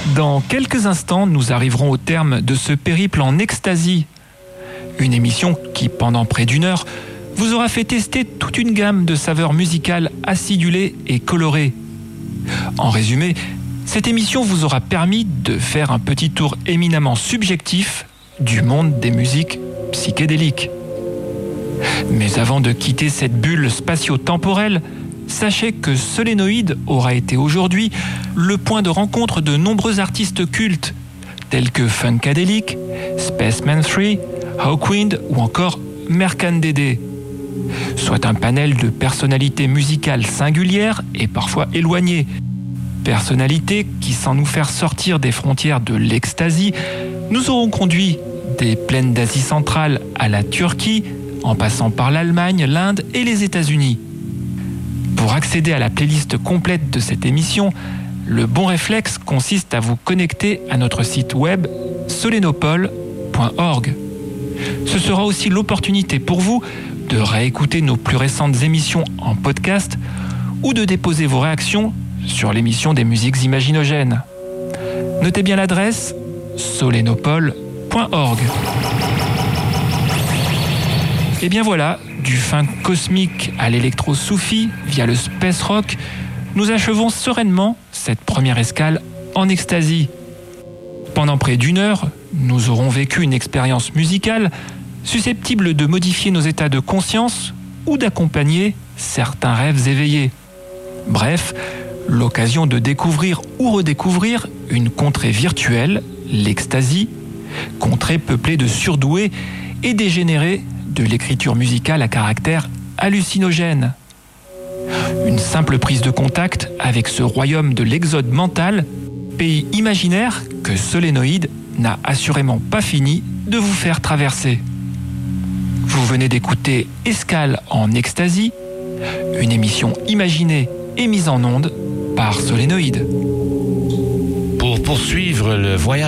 Dans quelques instants, nous arriverons au terme de ce périple en extasie. Une émission qui, pendant près d'une heure, vous aura fait tester toute une gamme de saveurs musicales acidulées et colorées. En résumé, cette émission vous aura permis de faire un petit tour éminemment subjectif du monde des musiques psychédéliques. Mais avant de quitter cette bulle spatio-temporelle, sachez que Solénoïde aura été aujourd'hui le point de rencontre de nombreux artistes cultes, tels que Funkadelic, Spaceman 3, Hawkwind ou encore Mercan Dédé. Soit un panel de personnalités musicales singulières et parfois éloignées. Personnalités qui, sans nous faire sortir des frontières de l'extasie, nous auront conduit des plaines d'Asie centrale à la Turquie, en passant par l'Allemagne, l'Inde et les États-Unis. Pour accéder à la playlist complète de cette émission, le bon réflexe consiste à vous connecter à notre site web solenopole.org. Ce sera aussi l'opportunité pour vous de réécouter nos plus récentes émissions en podcast ou de déposer vos réactions sur l'émission des musiques imaginogènes. Notez bien l'adresse solenopole.org. Et bien voilà, du funk cosmique à l'électro-soufi via le space rock, nous achevons sereinement cette première escale en extasie. Pendant près d'une heure, nous aurons vécu une expérience musicale susceptible de modifier nos états de conscience ou d'accompagner certains rêves éveillés. Bref, l'occasion de découvrir ou redécouvrir une contrée virtuelle, l'extasie, contrée peuplée de surdoués et dégénérés de l'écriture musicale à caractère hallucinogène. Une simple prise de contact avec ce royaume de l'exode mental, pays imaginaire que Solénoïde n'a assurément pas fini de vous faire traverser. Vous venez d'écouter Escale en extasie, une émission imaginée et mise en onde par Solénoïde. Pour poursuivre le voyage